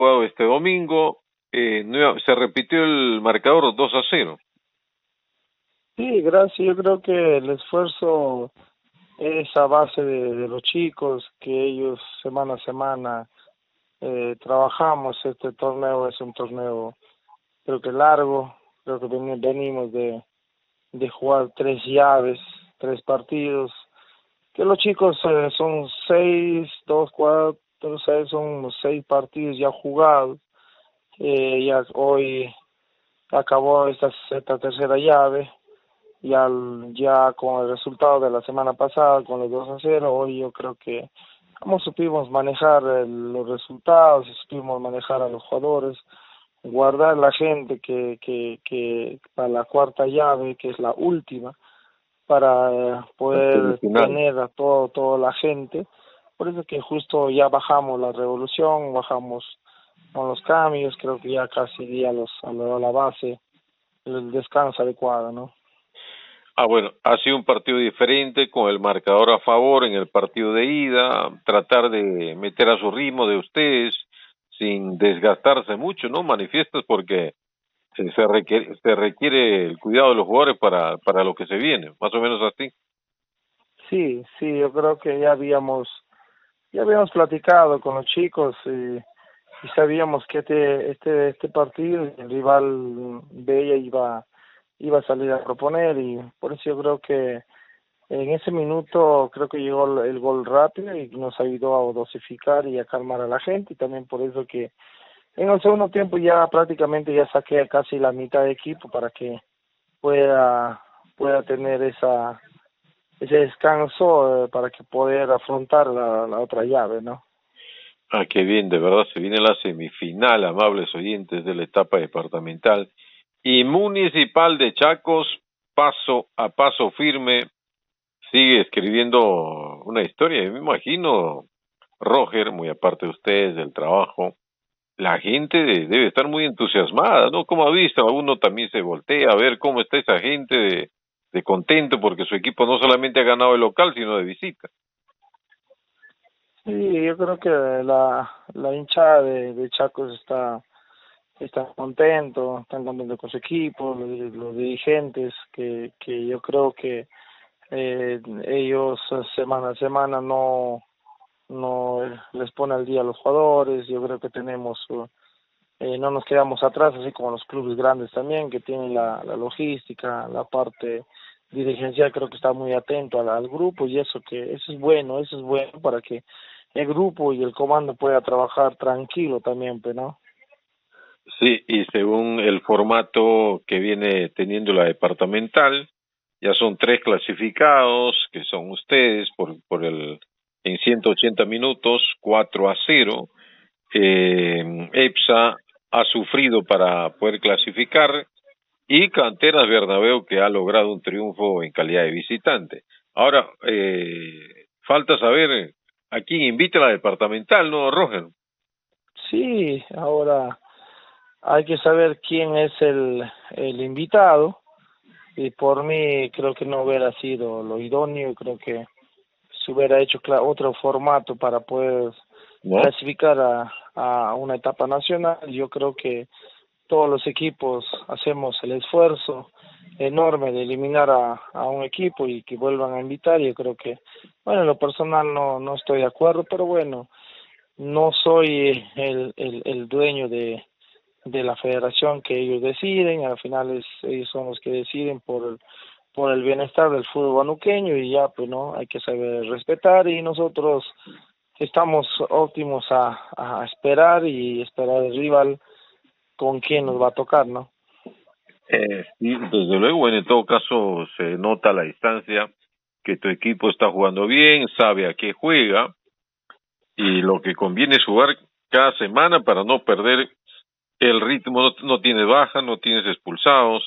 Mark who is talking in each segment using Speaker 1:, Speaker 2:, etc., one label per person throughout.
Speaker 1: jugado este domingo, se repitió el marcador 2-0.
Speaker 2: Sí, gracias. Yo creo que el esfuerzo es a base de los chicos, que ellos semana a semana trabajamos. Este torneo es un torneo, creo que largo. Creo que venimos de jugar tres llaves, tres partidos. Que los chicos son seis, dos, cuatro, seis, son unos seis partidos ya jugados. Ya hoy acabó esta tercera llave. Ya con el resultado de la semana pasada, con los 2-0, hoy yo creo que supimos manejar los resultados, supimos manejar a los jugadores, guardar la gente que para la cuarta llave, que es la última, para
Speaker 1: La
Speaker 2: poder
Speaker 1: semifinal.
Speaker 2: tener a toda la gente. Por eso que justo ya bajamos la revolución, bajamos con los cambios, creo que ya casi ya a la base, el descanso adecuado, ¿no?
Speaker 1: Bueno, ha sido un partido diferente con el marcador a favor en el partido de ida, tratar de meter a su ritmo de ustedes sin desgastarse mucho, ¿no? Manifiestas porque se requiere el cuidado de los jugadores para lo que se viene, más o menos así.
Speaker 2: Sí, sí, yo creo que ya habíamos platicado con los chicos y sabíamos que este partido el rival de ella iba a salir a proponer, y por eso yo creo que en ese minuto creo que llegó el gol rápido y nos ayudó a dosificar y a calmar a la gente, y también por eso que en el segundo tiempo ya prácticamente ya saqué casi la mitad de equipo para que pueda tener ese descanso, para que poder afrontar la otra llave, ¿no?
Speaker 1: Qué bien, de verdad, se viene la semifinal, amables oyentes de la etapa departamental. Y Municipal de Chacos, paso a paso firme, sigue escribiendo una historia. Y me imagino, Roger, muy aparte de ustedes, del trabajo, la gente debe estar muy entusiasmada, ¿no? Como ha visto, uno también se voltea a ver cómo está esa gente de contento porque su equipo no solamente ha ganado el local, sino de visita.
Speaker 2: Sí, yo creo que la hinchada de Chacos está contento, están contentos con su equipo, los dirigentes, que yo creo que ellos semana a semana no les pone al día a los jugadores. Yo creo que no nos quedamos atrás, así como los clubes grandes también, que tienen la logística, la parte dirigencial. Creo que está muy atento al grupo, y eso es bueno para que el grupo y el comando pueda trabajar tranquilo también, pues, ¿no?
Speaker 1: Sí, y según el formato que viene teniendo la departamental, ya son tres clasificados, que son ustedes en 180 minutos, 4-0. EPSA ha sufrido para poder clasificar y Canteras Bernabéu que ha logrado un triunfo en calidad de visitante. Ahora, falta saber a quién invita la departamental, ¿no, Roger?
Speaker 2: Sí, ahora hay que saber quién es el invitado, y por mí creo que no hubiera sido lo idóneo. Creo que se hubiera hecho otro formato para poder
Speaker 1: ¿No?
Speaker 2: clasificar a una etapa nacional. Yo creo que todos los equipos hacemos el esfuerzo enorme de eliminar a un equipo y que vuelvan a invitar. Yo creo que, bueno, en lo personal no estoy de acuerdo, pero bueno, no soy el dueño de la federación, que ellos deciden. Al final ellos son los que deciden por el bienestar del fútbol guanuqueño, y ya, pues, no, hay que saber respetar, y nosotros estamos óptimos a esperar y esperar el rival con quién nos va a tocar, ¿no?
Speaker 1: Sí, desde luego, bueno, en todo caso se nota a la distancia que tu equipo está jugando bien, sabe a qué juega y lo que conviene es jugar cada semana para no perder el ritmo, no tienes baja, no tienes expulsados.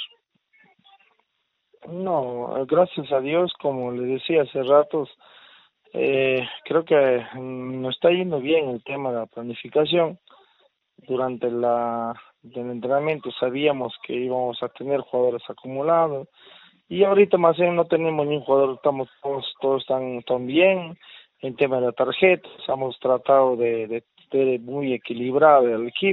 Speaker 2: No, gracias a Dios, como le decía hace ratos, creo que nos está yendo bien el tema de la planificación. Durante el entrenamiento sabíamos que íbamos a tener jugadores acumulados, y ahorita más bien no tenemos ni un jugador. Todos están bien. En tema de la tarjeta hemos tratado de esté muy equilibrado el equipo.